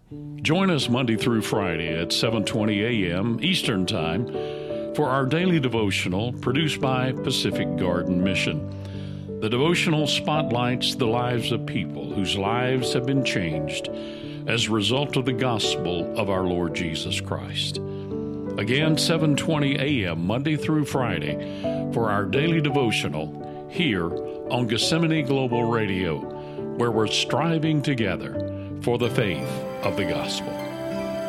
Join us Monday through Friday at 7:20 a.m. Eastern Time for our daily devotional produced by Pacific Garden Mission. The devotional spotlights the lives of people whose lives have been changed as a result of the gospel of our Lord Jesus Christ. Again, 7:20 a.m. Monday through Friday for our daily devotional here on Gethsemane Global Radio, where we're striving together for the faith of the gospel.